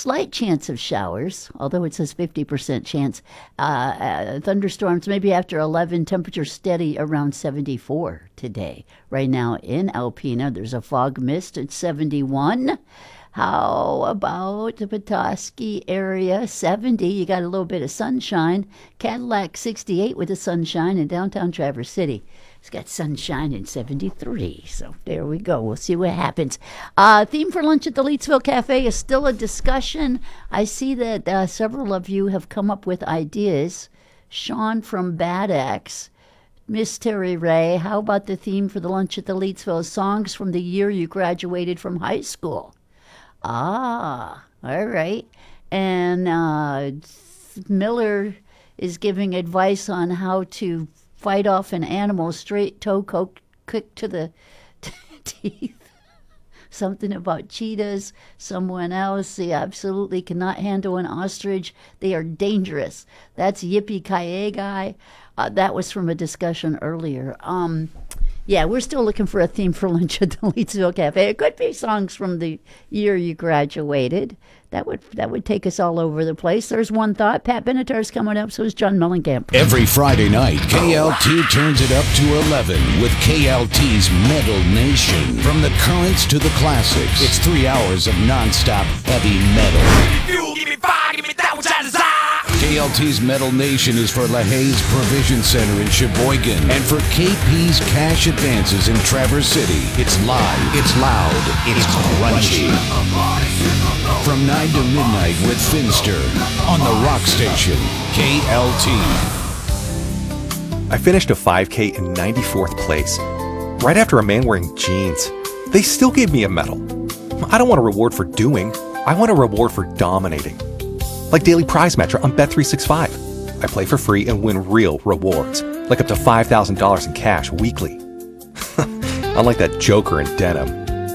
slight chance of showers, although it says 50% chance. Thunderstorms maybe after 11, temperature steady around 74 today. Right now in Alpena, there's a fog mist at 71. How about the Petoskey area? 70. You got a little bit of sunshine. Cadillac 68 with the sunshine in downtown Traverse City. It's got sunshine in 73. So there we go. We'll see what happens. Theme for lunch at the Leetsville Cafe is still a discussion. I see that several of you have come up with ideas. Sean from Bad Axe. Miss Terry Ray, how about the theme for the lunch at the Leetsville? Songs from the year you graduated from high school. All right. And Miller is giving advice on how to fight off an animal straight toe kick to the teeth. Something about cheetahs. Someone else, they absolutely cannot handle an ostrich. They are dangerous. That's Yippee-ki-yay guy. That was from a discussion earlier. Yeah, we're still looking for a theme for lunch at the Leetsville Cafe. It could be songs from the year you graduated. That would take us all over the place. There's one thought. Pat Benatar's coming up, so is John Mellencamp. Every Friday night, KLT turns it up to 11 with KLT's Metal Nation. From the currents to the classics, it's 3 hours of nonstop heavy metal. Give me fire, give me that which I desire. KLT's Metal Nation is for LaHaye's Provision Center in Sheboygan and for KP's Cash Advances in Traverse City. It's live, it's loud, it's crunchy. From 9 to midnight with Finster on the Rock Station, KLT. I finished a 5K in 94th place, right after a man wearing jeans. They still gave me a medal. I don't want a reward for doing, I want a reward for dominating. Like Daily Prize Matcher on Bet365. I play for free and win real rewards, like up to $5,000 in cash weekly. Unlike that joker in denim.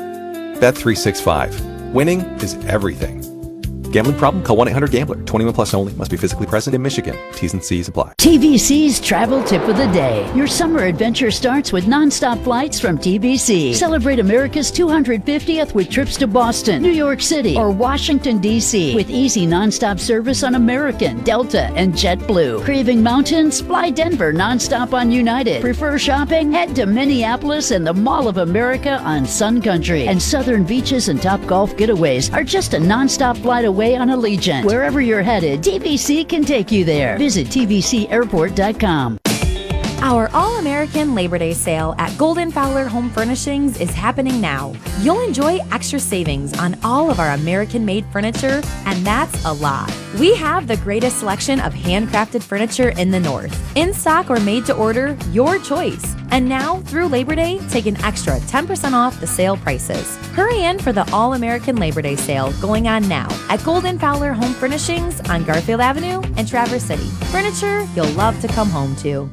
Bet365. Winning is everything. Gambling problem? Call 1-800-GAMBLER. 21 plus only. Must be physically present in Michigan. T's and C's apply. TBC's travel tip of the day. Your summer adventure starts with nonstop flights from TBC. Celebrate America's 250th with trips to Boston, New York City, or Washington, D.C. with easy nonstop service on American, Delta, and JetBlue. Craving mountains? Fly Denver nonstop on United. Prefer shopping? Head to Minneapolis and the Mall of America on Sun Country. And southern beaches and top golf getaways are just a nonstop flight away on Allegiant. Wherever you're headed, TBC can take you there. Visit TBCAirport.com. Our All-American Labor Day sale at Golden Fowler Home Furnishings is happening now. You'll enjoy extra savings on all of our American-made furniture, and that's a lot. We have the greatest selection of handcrafted furniture in the North. In stock or made to order, your choice. And now, through Labor Day, take an extra 10% off the sale prices. Hurry in for the All-American Labor Day sale going on now at Golden Fowler Home Furnishings on Garfield Avenue and Traverse City. Furniture you'll love to come home to.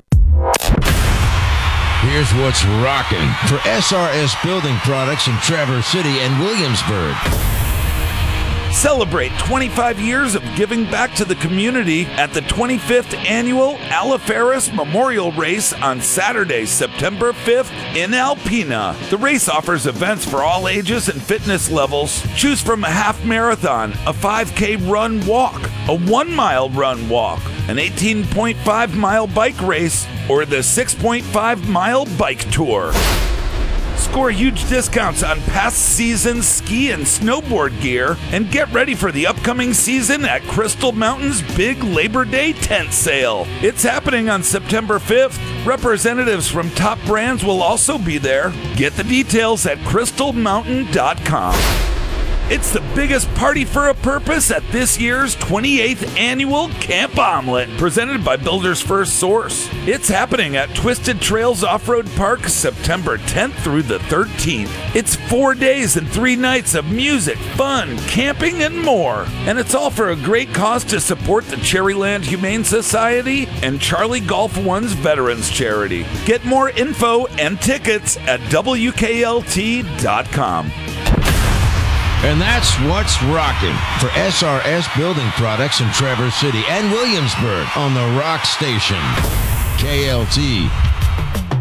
Here's what's rocking for SRS Building Products in Traverse City and Williamsburg. Celebrate 25 years of giving back to the community at the 25th Annual Alaferis Memorial Race on Saturday, September 5th in Alpena. The race offers events for all ages and fitness levels. Choose from a half marathon, a 5K run walk, a 1 mile run walk, an 18.5 mile bike race, or the 6.5 mile bike tour. Score huge discounts on past season ski and snowboard gear and get ready for the upcoming season at Crystal Mountain's big Labor Day tent sale. It's happening on September 5th. Representatives from top brands will also be there. Get the details at crystalmountain.com. It's the biggest party for a purpose at this year's 28th Annual Camp Omelet, presented by Builder's First Source. It's happening at Twisted Trails Off-Road Park September 10th through the 13th. It's 4 days and 3 nights of music, fun, camping, and more. And it's all for a great cause to support the Cherryland Humane Society and Charlie Golf One's Veterans Charity. Get more info and tickets at WKLT.com. And that's what's rocking for SRS Building Products in Traverse City and Williamsburg on the Rock Station, KLT.